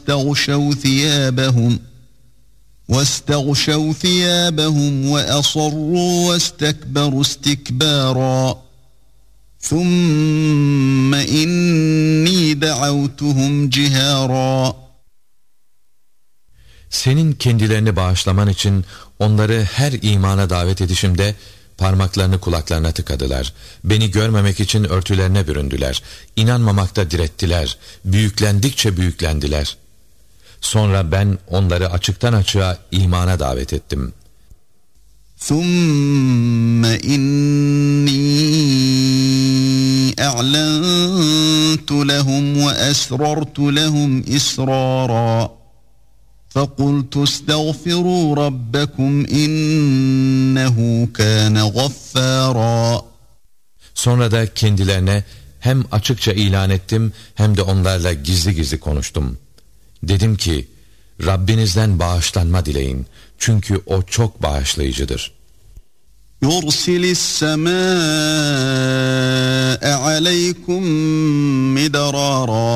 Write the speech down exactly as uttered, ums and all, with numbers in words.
واستغشوا ثيابهم واستغشوا ثيابهم وأصروا واستكبروا استكبارا ثم إني دعوتهم جهارا. Senin kendilerini bağışlaman için onları her imana davet edişimde parmaklarını kulaklarına tıkadılar. Beni görmemek için örtülerine büründüler. İnanmamakta direttiler. Büyüklendikçe büyüklendiler. Sonra ben onları açıktan açığa imana davet ettim. ثُمَّ إِنِّي أَعْلَنْتُ لَهُمْ وَأَسْرَرْتُ لَهُمْ إِسْرَارًا فَقُلْتُ اسْتَغْفِرُوا رَبَّكُمْ إِنَّهُ كَانَ غَفَّارًا. Sonra da kendilerine hem açıkça ilan ettim hem de onlarla gizli gizli konuştum. Dedim ki, Rabbinizden bağışlanma dileyin. Çünkü o çok bağışlayıcıdır. يُرْسِلِ السَّمَاءَ عَلَيْكُمْ مِدْرَارًا